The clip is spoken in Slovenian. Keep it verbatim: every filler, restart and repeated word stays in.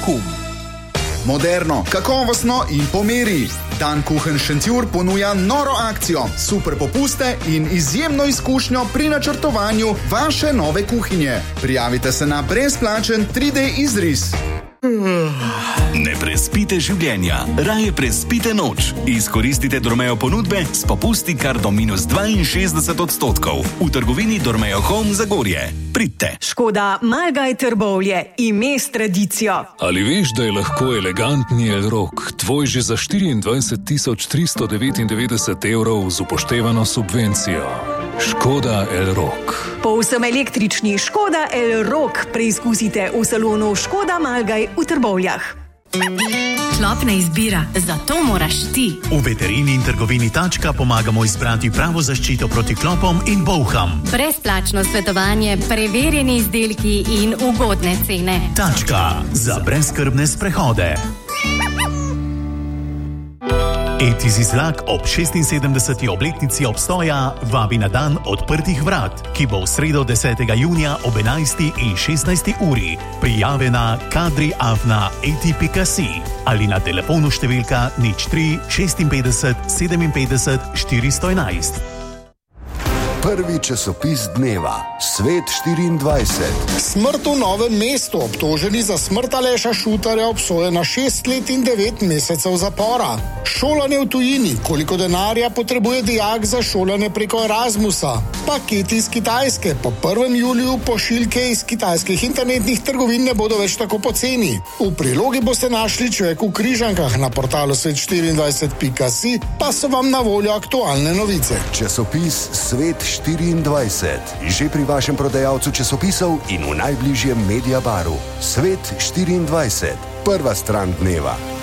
Bochum. Moderno, kakovostno in po meri. Dan Kuchen Šentjur ponuja noro akcijo, super popuste in izjemno izkušnjo pri načrtovanju vaše nove kuhinje. Prijavite se na brezplačen tri D izris. Ne prespite življenja, raje prespite noč. Izkoristite Dormeo ponudbe s popusti kar do minus dvainšestdeset odstotkov. V trgovini Dormeo Home Zagorje. Pridite. Škoda Malgaj Trbovlje, ime s tradicijo. Ali veš, da je lahko elegantni Elrock tvoj že za štiriindvajset tisoč tristo devetindevetdeset evrov z upoštevano subvencijo? Škoda Elrock. Povsem električni Škoda Elrock preizkusite v salonu Škoda Malgaj v Trbovljah. Klopna izbira, zato moraš ti. V veterini in trgovini Tačka pomagamo izbrati pravo zaščito proti klopom in bolham. Brezplačno svetovanje, preverjeni izdelki in ugodne cene. Tačka za brezskrbne sprehode. Etis Izlak ob šestinsedemdeseti obletnici obstoja vabi na dan odprtih vrat, ki bo v sredo desetega junija ob enajsti in šestnajsti uri. Prijave na kadri afna eti pika si ali na telefonu številka nič tri šestinpetdeset sedeminpetdeset štiristo enajst. Prvi časopis dneva, Svet štiriindvajset. Smrt v Novem mestu, obtoženi za smrt Aleša Šutarja, obsojen na šest let in devet mesecev zapora. Šolanje v tujini, koliko denarja potrebuje dijak za šolanje preko Erasmusa. Paketi iz Kitajske, po prvem juliju pošiljke iz kitajskih internetnih trgovin ne bodo več tako poceni. V prilogi boste našli Človek v križankah, na portalu svet štiriindvajset pika si pa so vam na voljo aktualne novice. Časopis Svet štiriindvajset, že pri vašem prodajalcu časopisov in v najbližjem Mediabaru. Svet štiriindvajset, prva stran dneva.